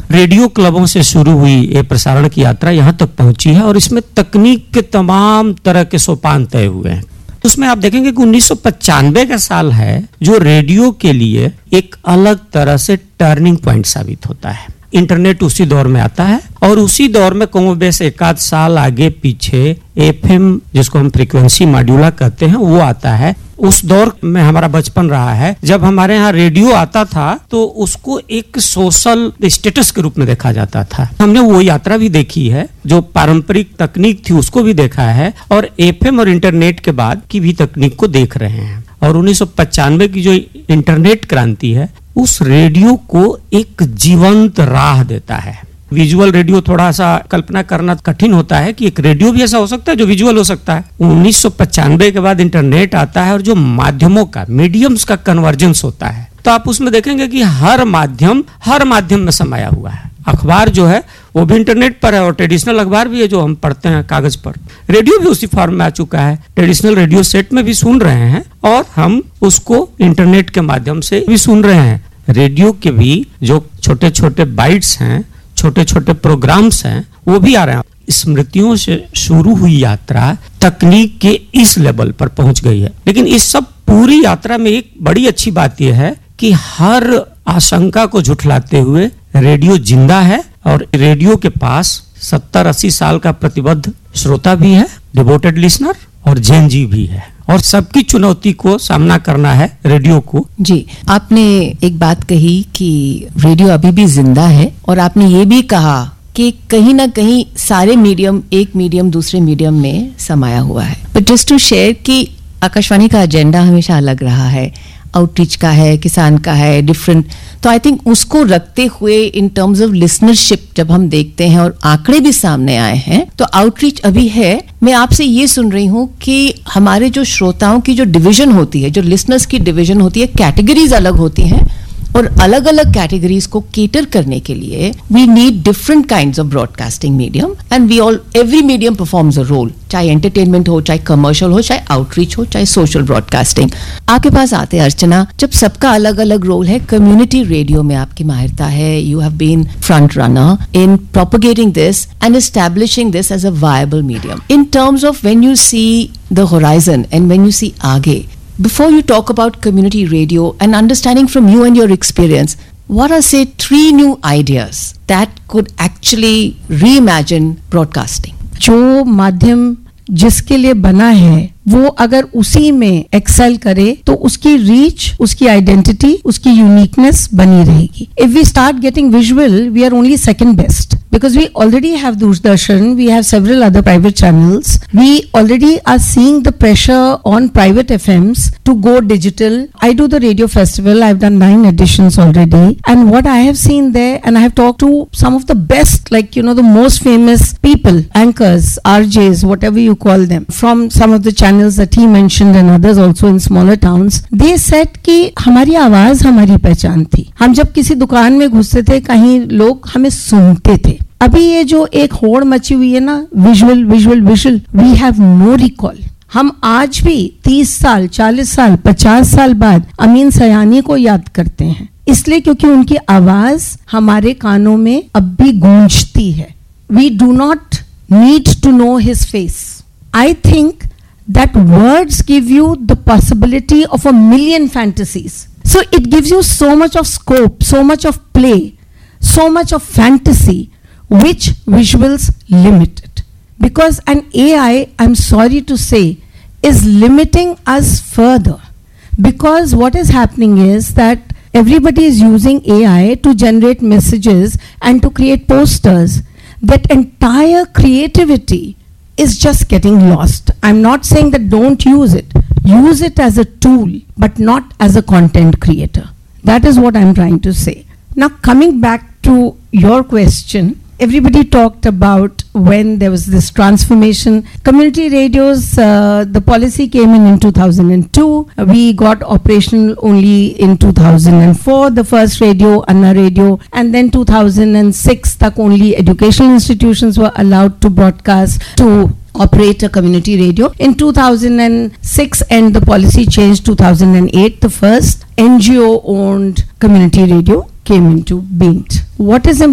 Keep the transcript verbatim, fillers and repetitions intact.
Radio क्लबों से शुरू हुई ये प्रसारण की यात्रा यहाँ तक पहुंची है और इसमें तकनीक के तमाम तरह के सोपान तय हुए हैं। उसमें आप देखेंगे कि उन्नीस सौ पचानवे का साल है जो रेडियो के लिए एक अलग तरह से टर्निंग पॉइंट साबित होता है। इंटरनेट उसी दौर में आता है और उसी दौर में कमोबेश एक आध साल आगे पीछे एफएम, जिसको हम फ्रीक्वेंसी मॉड्यूला कहते हैं, वो आता है। उस दौर में हमारा बचपन रहा है जब हमारे यहाँ रेडियो आता था तो उसको एक सोशल स्टेटस के रूप में देखा जाता था। हमने वो यात्रा भी देखी है, जो पारंपरिक तकनीक थी उसको भी देखा है और एफएम और इंटरनेट के बाद की भी तकनीक को देख रहे हैं। और उन्नीस सौ पचानवे की जो इंटरनेट क्रांति है उस रेडियो को एक जीवंत राह देता है। विजुअल रेडियो थोड़ा सा कल्पना करना कठिन होता है कि एक रेडियो भी ऐसा हो सकता है जो विजुअल हो सकता है। उन्नीस सौ पचानवे के बाद इंटरनेट आता है और जो माध्यमों का, मीडियम्स का कन्वर्जेंस होता है, तो आप उसमें देखेंगे कि हर माध्यम हर माध्यम में समाया हुआ है। अखबार जो है वो भी इंटरनेट पर है और ट्रेडिशनल अखबार भी है जो हम पढ़ते हैं कागज पर। रेडियो भी उसी फॉर्म में आ चुका है, ट्रेडिशनल रेडियो सेट में भी सुन रहे हैं और हम उसको इंटरनेट के माध्यम से भी सुन रहे हैं। रेडियो के भी जो छोटे छोटे बाइट्स हैं, छोटे छोटे प्रोग्राम्स हैं, वो भी आ रहे हैं। स्मृतियों से शुरू हुई यात्रा तकनीक के इस लेवल पर पहुंच गई है। लेकिन इस सब पूरी यात्रा में एक बड़ी अच्छी बात यह है कि हर आशंका को झुठलाते हुए रेडियो जिंदा है और रेडियो के पास सत्तर अस्सी साल का प्रतिबद्ध श्रोता भी है, डिवोटेड लिसनर, और जेन जी भी है और सबकी चुनौती को सामना करना है रेडियो को। जी, आपने एक बात कही कि रेडियो अभी भी जिंदा है और आपने ये भी कहा कि कहीं ना कहीं सारे मीडियम एक मीडियम दूसरे मीडियम में समाया हुआ है। बट जस्ट टू शेयर कि आकाशवाणी का एजेंडा हमेशा अलग रहा है, आउटरीच का है, किसान का है, डिफरेंट। तो आई थिंक उसको रखते हुए इन टर्म्स ऑफ लिसनरशिप जब हम देखते हैं और आंकड़े भी सामने आए हैं तो आउटरीच अभी है। मैं आपसे ये सुन रही हूँ कि हमारे जो श्रोताओं की जो डिवीजन होती है, जो लिसनर्स की डिवीजन होती है, कैटेगरीज अलग होती हैं और अलग अलग कैटेगरीज को केटर करने के लिए we need different kinds of broadcasting medium and we all every medium performs a role, चाहे एंटरटेनमेंट हो, चाहे कमर्शियल हो, चाहे आउटरीच हो, चाहे सोशल ब्रॉडकास्टिंग। आपके पास आते हैं अर्चना, जब सबका अलग अलग रोल है, कम्युनिटी रेडियो में आपकी माहिरता है, you have been front runner in propagating this and establishing this as a viable medium. In terms of when you see the horizon and when you see आगे, before you talk about community radio and understanding from you and your experience, what are say three new ideas that could actually reimagine broadcasting? जो माध्यम जिसके लिए बना है वो अगर उसी में एक्सेल करे तो उसकी रीच, उसकी आइडेंटिटी, उसकी यूनिकनेस बनी रहेगी। If we start getting visual, we are only second best because we already have Doordarshan, we have several other private channels. We already are seeing the pressure on private F Ms to go digital. I do the radio festival. I've done nine editions already, and what I have seen there, and I have talked to some of the best, like you know, the most famous people, anchors, R Js, whatever you call them, from some of the channels that he mentioned and others also in smaller towns. They said कि हमारी आवाज हमारी पहचान थी। हम जब किसी दुकान में घुसते थे, कहीं लोग हमें सुनते थे। अभी ये जो एक होड़ मची हुई है ना, visual visual visual, we have no recall. हम आज भी तीस साल, चालीस साल, पचास साल बाद अमीन सयानी को याद करते हैं, इसलिए क्योंकि उनकी आवाज हमारे कानों में अब भी गूंजती है। We do not need to know his face. I think that words give you the possibility of a million fantasies. So it gives you so much of scope, so much of play, so much of fantasy, which visuals limit it. Because an A I, I'm sorry to say, is limiting us further. Because what is happening is that everybody is using A I to generate messages and to create posters. That entire creativity is just getting lost. I'm not saying that don't use it. Use it as a tool, but not as a content creator. That is what I'm trying to say. Now, coming back to your question, everybody talked about when there was this transformation. Community radios, uh, the policy came in in two thousand two. We got operational only in two thousand four, the first radio, Anna Radio, and then two thousand six tak only educational institutions were allowed to broadcast, to operate a community radio. In two thousand six and the policy changed, two thousand eight, the first N G O owned community radio came into being. What is important